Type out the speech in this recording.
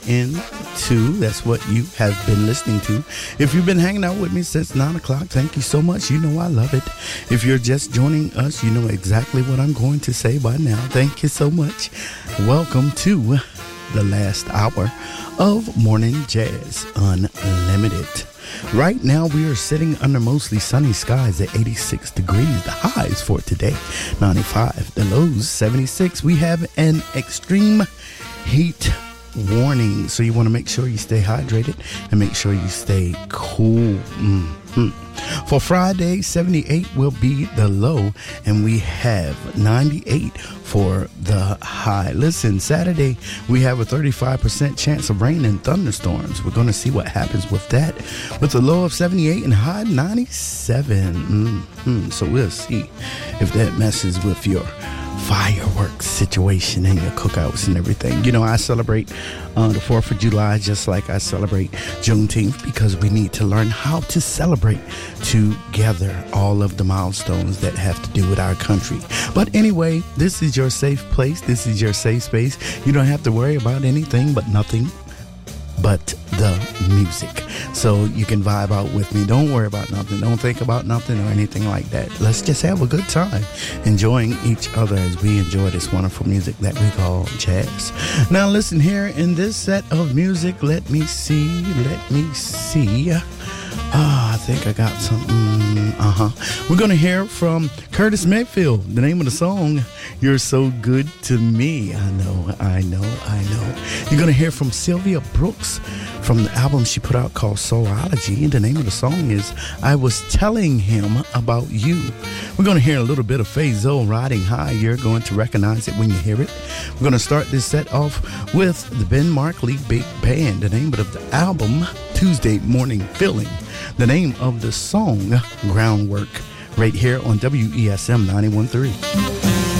into. That's what you have been listening to. If you've been hanging out with me since 9 o'clock, thank you so much. You know I love it. If you're just joining us, you know exactly what I'm going to say by now. Thank you so much. Welcome to the last hour of Morning Jazz Unlimited. Right now, we are sitting under mostly sunny skies at 86 degrees. The highs for today, 95. The lows, 76. We have an extreme heat warning, so you want to make sure you stay hydrated and make sure you stay cool. For Friday, 78 will be the low, and we have 98 for the high. Listen, Saturday, we have a 35% chance of rain and thunderstorms. We're going to see what happens with that, with a low of 78 and high 97. So we'll see if that messes with your fireworks situation and your cookouts and everything. You know, I celebrate the 4th of July just like I celebrate Juneteenth, because we need to learn how to celebrate together all of the milestones that have to do with our country. But anyway, this is your safe place. This is your safe space. You don't have to worry about anything but nothing but the music. So you can vibe out with me. Don't worry about nothing. Don't think about nothing or anything like that. Let's just have a good time enjoying each other as we enjoy this wonderful music that we call jazz. Now listen here in this set of music. Let me see. I think I got something. We're going to hear from Curtis Mayfield. The name of the song, You're So Good to Me. I know. You're going to hear from Sylvia Brooks from the album she put out called Soulology. The name of the song is I Was Telling Him About You. We're going to hear a little bit of Fazo, Riding High. You're going to recognize it when you hear it. We're going to start this set off with the Ben Markley Big Band. The name of the album, Tuesday Morning Feeling. The name of the song, Groundwork, right here on WESM 91.3.